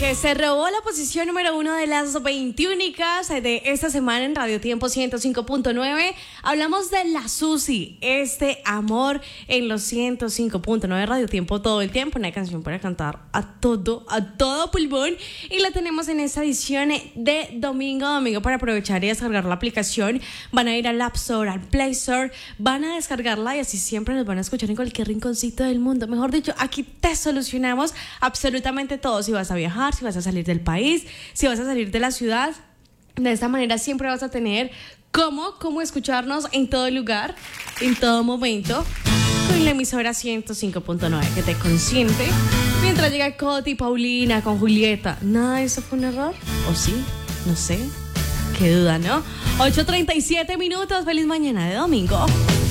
que se robó la posición número 1 de las 21 de esta semana en Radio Tiempo 105.9. Hablamos de la Susi, este amor en los 105.9 Radio Tiempo todo el tiempo. Una canción para cantar a todo pulmón. Y la tenemos en esta edición de domingo para aprovechar y descargar la aplicación. Van a ir al App Store, al Play Store, van a descargarla y así siempre nos van a escuchar en cualquier rinconcito del mundo. Mejor dicho, aquí te solucionamos absolutamente todo. Si vas a viajar, si vas a salir del país, si vas a salir de la ciudad, de esta manera siempre vas a tener cómo escucharnos en todo lugar, en todo momento, con la emisora 105.9 que te consiente. Mientras llega Coti, Paulina, con Julieta. ¿Nada de eso fue un error? ¿O sí? No sé. Qué duda, ¿no? 8:37. Feliz mañana de domingo.